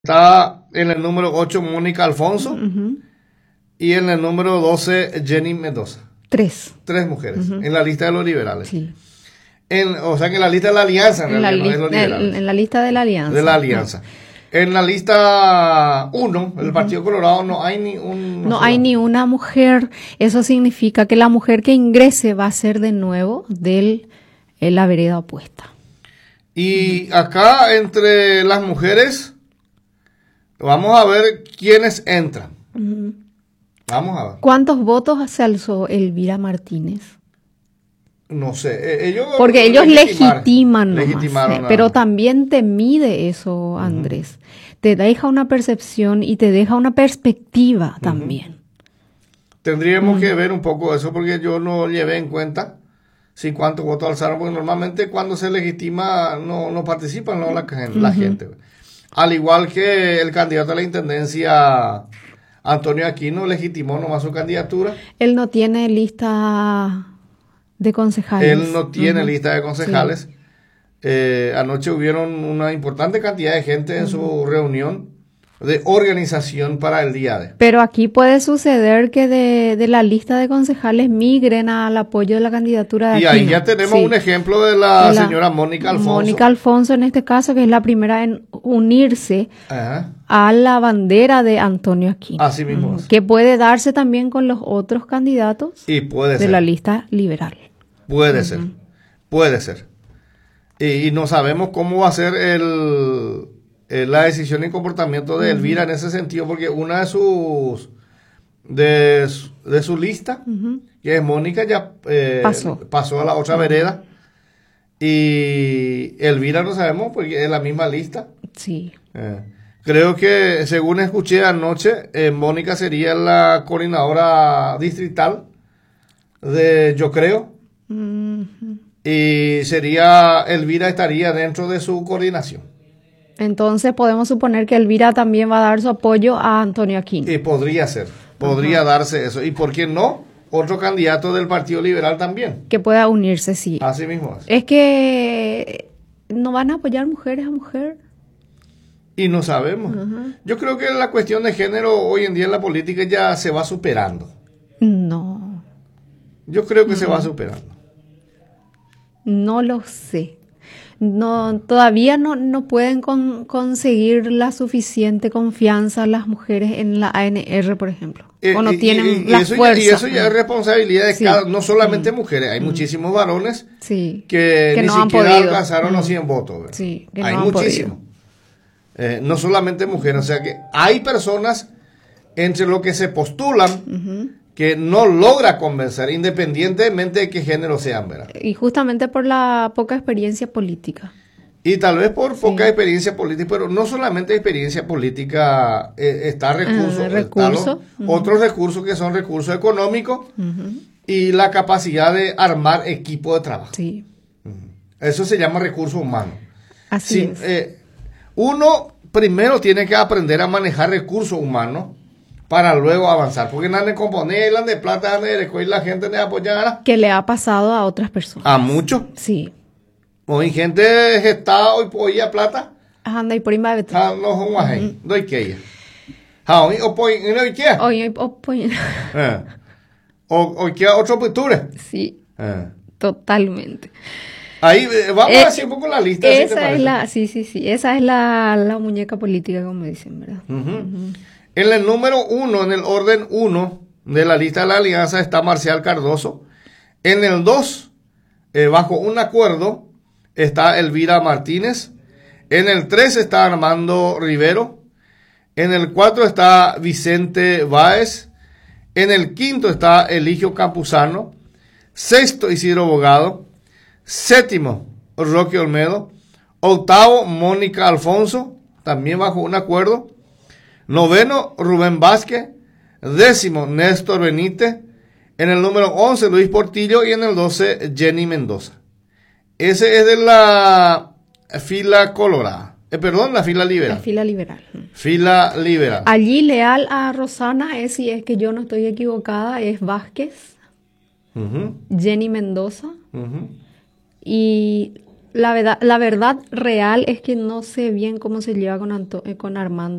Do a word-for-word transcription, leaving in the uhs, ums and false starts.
Está en el número ocho Mónica Alfonso Ujú. y en el número doce Jenny Mendoza. Tres. Tres mujeres Ujú. en la lista de los liberales. Sí. En, o sea que en la lista de la alianza, en En la, realidad, no es lis- los en, liberales. en la lista de la alianza. De la alianza. En la lista uno, el Partido Colorado, no hay ni un... No sé, hay ni una mujer. Eso significa que la mujer que ingrese va a ser de nuevo de la vereda opuesta. Y acá entre las mujeres, vamos a ver quiénes entran. Ujú. Vamos a ver. ¿Cuántos votos se alzó Elvira Martínez? No sé, eh, ellos... Porque ellos legitimar- legitiman nomás, legitimaron eh, nada pero más. también te mide eso, Andrés. Te deja una percepción y te deja una perspectiva también. Tendríamos que ver un poco eso porque yo no llevé en cuenta si cuántos votos alzaron, porque normalmente cuando se legitima no, no participan ¿no? la, gen- la gente. Al igual que el candidato a la intendencia, Antonio Aquino, legitimó nomás su candidatura. Él no tiene lista de concejales. Él no tiene Ujú. lista de concejales. Eh, anoche hubieron una importante cantidad de gente en su reunión de organización para el día de. Pero aquí puede suceder que de, de la lista de concejales migren al apoyo de la candidatura de Y ahí Aquino. ya tenemos Sí. un ejemplo de la, De la señora Mónica Alfonso. Mónica Alfonso en este caso, que es la primera en unirse Ajá, a la bandera de Antonio Aquino. así mismo Ujú. es. Que puede darse también con los otros candidatos Y puede de ser. la lista liberal. Puede ser, puede ser. Y, y no sabemos cómo va a ser el, eh, la decisión y comportamiento de Elvira en ese sentido, porque una de sus de, su- de su lista, Ujú. que es Mónica, ya eh, Pasó. pasó a la otra vereda. Y Elvira no sabemos, porque es la misma lista. Sí. Eh, creo que, según escuché anoche, eh, Mónica sería la coordinadora distrital de Yo Creo. Ujú. Y sería, Elvira estaría dentro de su coordinación. Entonces podemos suponer que Elvira también va a dar su apoyo a Antonio Aquino. Y podría ser, podría darse eso. ¿Y por qué no? Otro candidato del Partido Liberal también. Que pueda unirse, sí. Así mismo es. Es que no van a apoyar mujeres a mujer. Y no sabemos. Yo creo que la cuestión de género hoy en día en la política ya se va superando. No, Yo creo que se va superando. no lo sé. No, todavía no, no pueden con- conseguir la suficiente confianza las mujeres en la A N R, por ejemplo. Eh, o no y- tienen y- y la eso ya- fuerza. y eso ya es responsabilidad de Sí. cada, no solamente mujeres, hay muchísimos varones Sí. que, Que ni no han siquiera podido. alcanzaron los Mm. cien votos. ¿verdad? Sí, que no hay han muchísimos. Eh, no solamente mujeres, o sea que hay personas entre los que se postulan que no logra convencer, independientemente de qué género sean, ¿verdad? Y justamente por la poca experiencia política. Y tal vez por poca experiencia política, pero no solamente experiencia política, eh, está recursos, Ah, están recurso. los otros recursos que son recursos económicos y la capacidad de armar equipo de trabajo. Sí, Eso se llama recurso humano. así Sí, es. eh, uno primero tiene que aprender a manejar recursos humanos para luego avanzar, porque nadie componer, de plata, de y la gente de apoyar Que le ha pasado a otras personas. a muchos. Sí. Hoy gente gestada hoy podía plata. Anda y por ahí va a ver. Ha no hon wa hen do ikeya. Ha hoy o poi no ikea. Oye, oh, pues, Eh. O o ikea otro piture. sí, Eh. totalmente. Ahí eh, vamos Eh, a decir un poco la lista. ¿sí te Esa parece? es la, sí, sí, sí, esa es la, la muñeca política, como dicen, ¿verdad? Ujú. En el número uno, en el orden uno de la lista de la alianza está Marcial Cardoso. En el dos, eh, bajo un acuerdo, está Elvira Martínez. En el tres está Armando Rivero. En el cuatro está Vicente Báez. En el quinto está Eligio Campuzano. Sexto, Isidro Bogado. Séptimo, Roque Olmedo. Octavo, Mónica Alfonso, también bajo un acuerdo. Noveno, Rubén Vázquez. Décimo, Néstor Benítez. En el número once, Luis Portillo. Y en el doce, Jenny Mendoza. Ese es de la fila colorada. Eh, perdón, la fila La liberal. fila liberal. Fila liberal. Allí leal a Rosana es, si es que yo no estoy equivocada, es Vázquez, Ujú, Jenny Mendoza ujú. y La verdad, la verdad real es que no sé bien cómo se lleva con, Anto- eh, con Armando.